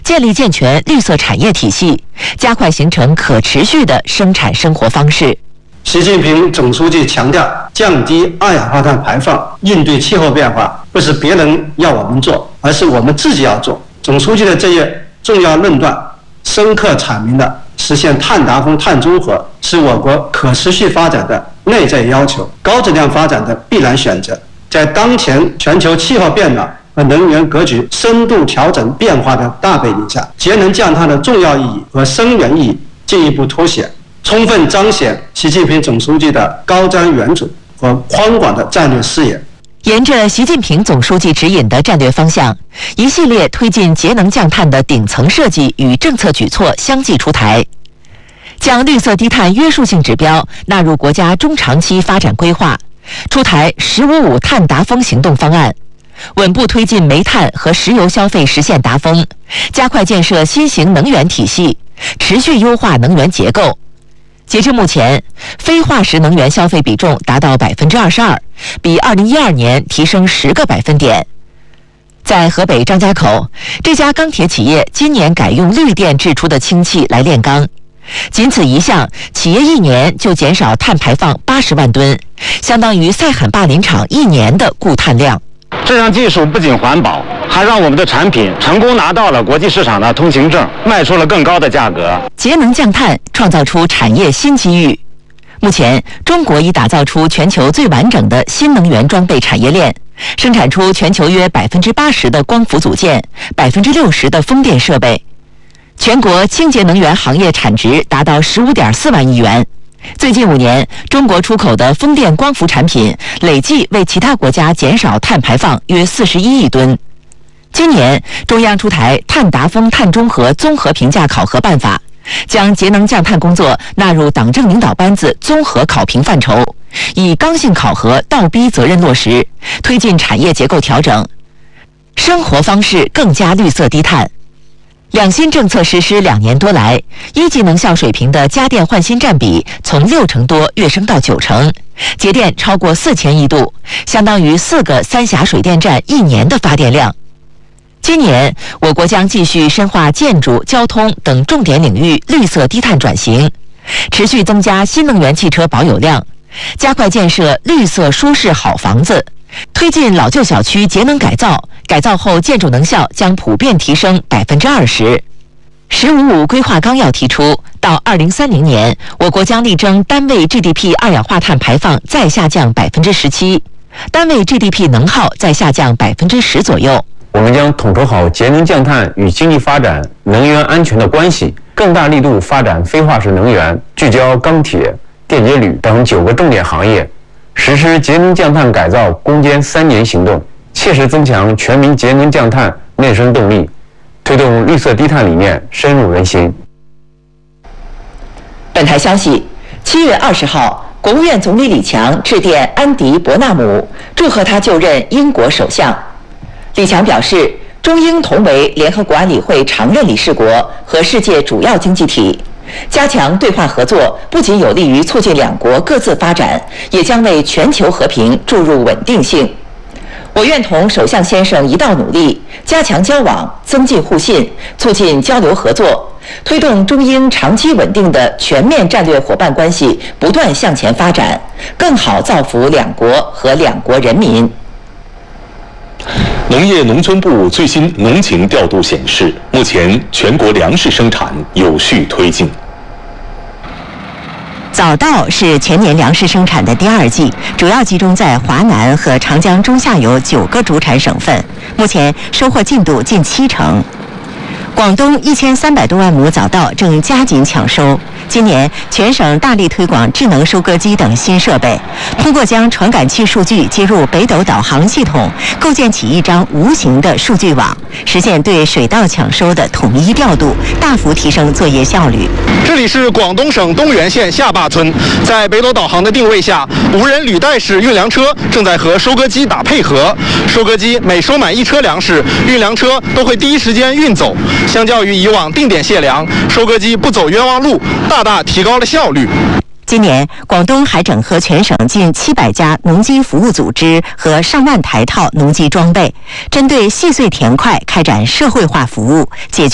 建立健全绿色产业体系，加快形成可持续的生产生活方式。 习近平总书记强调，降低二氧化碳排放、应对气候变化，不是别人要我们做，而是我们自己要做。总书记的这一重要论断，深刻阐明了实现碳达峰、碳中和是我国可持续发展的内在要求、高质量发展的必然选择。在当前全球气候变暖和能源格局深度调整变化的大背景下，节能降碳的重要意义和深远意义进一步凸显，充分彰显习近平总书记的高瞻远瞩和宽广的战略视野。 沿着习近平总书记指引的战略方向，一系列推进节能降碳的顶层设计与政策举措相继出台，将绿色低碳约束性指标纳入国家中长期发展规划，出台“15.5”碳达峰行动方案，稳步推进煤炭和石油消费实现达峰，加快建设新型能源体系，持续优化能源结构。截至目前，非化石能源消费比重达到22%，比2012年提升10个百分点。在河北张家口，这家钢铁企业今年改用绿电制出的氢气来炼钢，仅此一项，企业1年就减少碳排放80万吨，相当于塞罕坝林场1年的固碳量。 这项技术不仅环保，还让我们的产品成功拿到了国际市场的通行证，卖出了更高的价格。 节能降碳创造出产业新机遇。目前，中国已打造出全球最完整的新能源装备产业链，生产出全球约80%的光伏组件，60%的风电设备。全国清洁能源行业产值达到15.4万亿元。最近5年，中国出口的风电光伏产品累计为其他国家减少碳排放约41亿吨。今年，中央出台碳达峰、碳中和综合评价考核办法，将节能降碳工作纳入党政领导班子综合考评范畴，以刚性考核倒逼责任落实，推进产业结构调整，生活方式更加绿色低碳。两新政策实施2年多来，1级能效水平的家电换新占比从60%多跃升到90%，节电超过4000亿度，相当于4个三峡水电站1年的发电量。今年，我国将继续深化建筑、交通等重点领域绿色低碳转型，持续增加新能源汽车保有量，加快建设绿色舒适好房子，推进老旧小区节能改造，改造后建筑能效将普遍提升20%。“15.5”规划纲要提出，到2030年，我国将力争单位 GDP 二氧化碳排放再下降17%，单位 GDP 能耗再下降10%左右。 我们将统筹好节能降碳与经济发展、能源安全的关系，更大力度发展非化石能源，聚焦钢铁、电解铝等9个重点行业，实施节能降碳改造攻坚3年行动，切实增强全民节能降碳内生动力，推动绿色低碳理念深入人心。 本台消息，7月20号，国务院总理李强致电安迪·伯纳姆，祝贺他就任英国首相。李强表示，中英同为联合国安理会常任理事国和世界主要经济体，加强对话合作不仅有利于促进两国各自发展，也将为全球和平注入稳定性。我愿同首相先生一道努力，加强交往，增进互信，促进交流合作，推动中英长期稳定的全面战略伙伴关系不断向前发展，更好造福两国和两国人民。 农业农村部最新农情调度显示，目前全国粮食生产有序推进。 早稻是全年粮食生产的第2季，主要集中在华南和长江中下游9个主产省份，目前收获进度近70%。广东1300多万亩早稻正加紧抢收。今年全省大力推广智能收割机等新设备，通过将传感器数据接入北斗导航系统，构建起一张无形的数据网，实现对水稻抢收的统一调度，大幅提升作业效率。 这里是广东省东源县下坝村，在北斗导航的定位下，无人履带式运粮车正在和收割机打配合。收割机每收满1车粮食，运粮车都会第一时间运走。相较于以往定点卸粮，收割机不走冤枉路，大大提高了效率。 今年，广东还整合全省近700家农机服务组织和上万台套农机装备，针对细碎田块开展社会化服务，解决